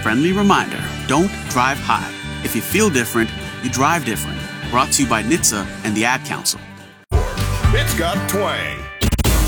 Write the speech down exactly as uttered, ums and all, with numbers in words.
Friendly reminder, don't drive high. If you feel different, you drive different. Brought to you by N H T S A and the Ad Council. It's got twang.